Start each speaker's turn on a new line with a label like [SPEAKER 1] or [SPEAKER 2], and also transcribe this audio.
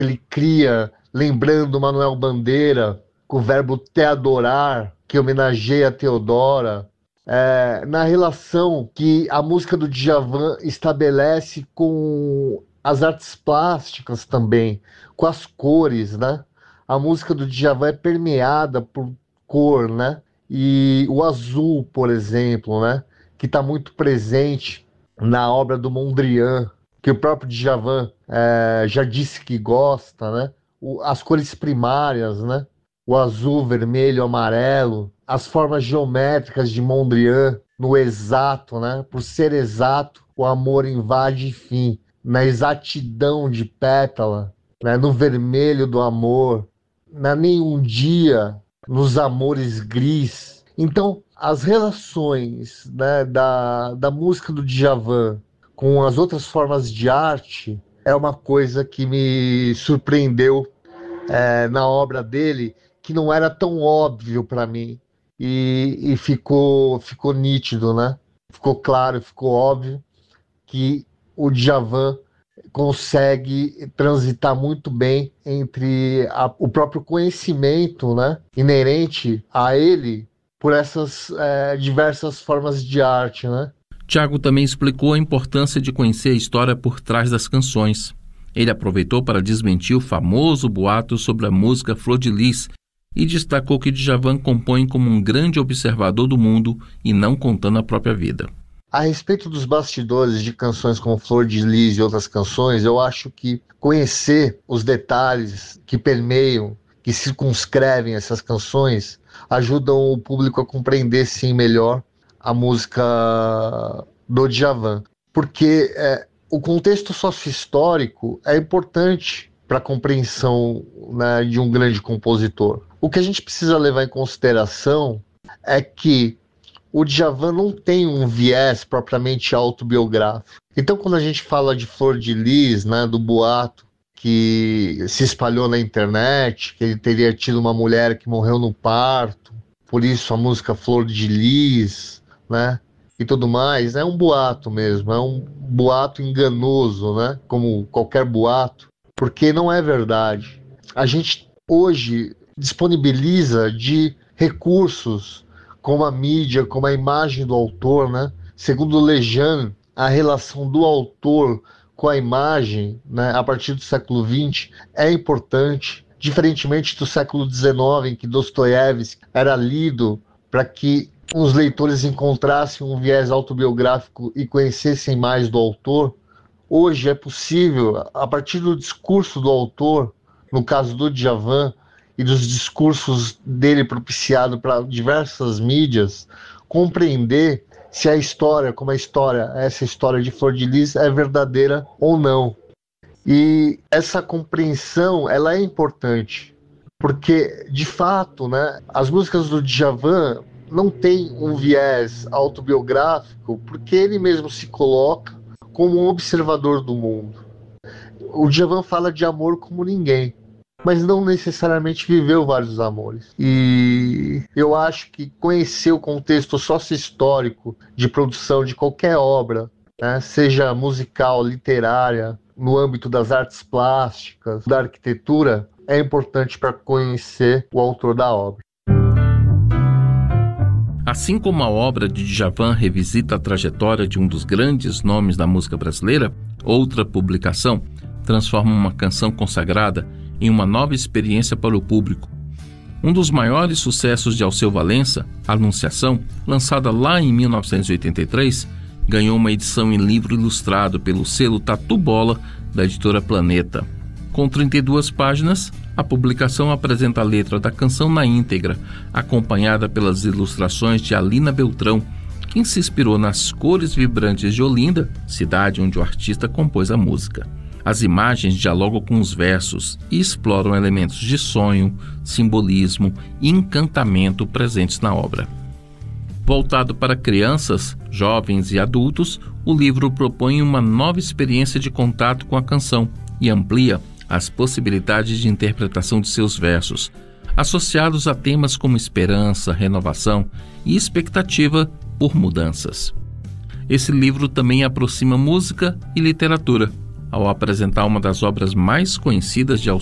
[SPEAKER 1] ele cria, lembrando Manuel Bandeira, com o verbo teadorar, que homenageia Teodora, na relação que a música do Djavan estabelece com as artes plásticas também, com as cores, né? A música do Djavan é permeada por cor, né? E o azul, por exemplo, né? Que está muito presente na obra do Mondrian, que o próprio Djavan já disse que gosta, né? As cores primárias, né? O azul, vermelho, amarelo, as formas geométricas de Mondrian no exato, né? Por ser exato, o amor invade, enfim, na exatidão de pétala, né? No vermelho do amor, na nenhum dia, nos amores gris. Então, as relações, né, da música do Djavan com as outras formas de arte é uma coisa que me surpreendeu na obra dele, que não era tão óbvio para mim. E ficou nítido, né? Ficou claro, ficou óbvio que o Djavan consegue transitar muito bem entre o próprio conhecimento, né, inerente a ele por essas diversas formas de arte, né?
[SPEAKER 2] Tiago também explicou a importância de conhecer a história por trás das canções. Ele aproveitou para desmentir o famoso boato sobre a música Flor de Lis e destacou que Djavan compõe como um grande observador do mundo e não contando a própria vida.
[SPEAKER 1] A respeito dos bastidores de canções como Flor de Lis e outras canções, eu acho que conhecer os detalhes que permeiam, que circunscrevem essas canções, ajudam o público a compreender, sim, melhor a música do Djavan. Porque o contexto sócio-histórico é importante para a compreensão, né, de um grande compositor. O que a gente precisa levar em consideração é que o Djavan não tem um viés propriamente autobiográfico. Então, quando a gente fala de Flor de Lis, né, do boato que se espalhou na internet, que ele teria tido uma mulher que morreu no parto, por isso a música Flor de Lis, né, e tudo mais, é um boato mesmo, é um boato enganoso, né, como qualquer boato, porque não é verdade. A gente hoje disponibiliza de recursos como a mídia, como a imagem do autor, né? Segundo Lejeune, a relação do autor com a imagem, né, a partir do século XX, é importante, diferentemente do século XIX, em que Dostoiévski era lido para que os leitores encontrassem um viés autobiográfico e conhecessem mais do autor. Hoje é possível, a partir do discurso do autor, no caso do Djavan, e dos discursos dele propiciado para diversas mídias, compreender se a história, como essa história de Flor de Lis é verdadeira ou não. E essa compreensão, ela é importante, porque, de fato, né, as músicas do Djavan não têm um viés autobiográfico, porque ele mesmo se coloca como um observador do mundo. O Djavan fala de amor como ninguém, mas não necessariamente viveu vários amores. E eu acho que conhecer o contexto sócio-histórico de produção de qualquer obra, né, seja musical, literária, no âmbito das artes plásticas, da arquitetura, é importante para conhecer o autor da obra.
[SPEAKER 2] Assim como a obra de Djavan revisita a trajetória de um dos grandes nomes da música brasileira, outra publicação transforma uma canção consagrada em uma nova experiência para o público. Um dos maiores sucessos de Alceu Valença, Anunciação, lançada lá em 1983, ganhou uma edição em livro ilustrado pelo selo Tatu Bola da editora Planeta. Com 32 páginas, a publicação apresenta a letra da canção na íntegra, acompanhada pelas ilustrações de Alina Beltrão, quem se inspirou nas cores vibrantes de Olinda, cidade onde o artista compôs a música. As imagens dialogam com os versos e exploram elementos de sonho, simbolismo e encantamento presentes na obra. Voltado para crianças, jovens e adultos, o livro propõe uma nova experiência de contato com a canção e amplia as possibilidades de interpretação de seus versos, associados a temas como esperança, renovação e expectativa por mudanças. Esse livro também aproxima música e literatura, ao apresentar uma das obras mais conhecidas de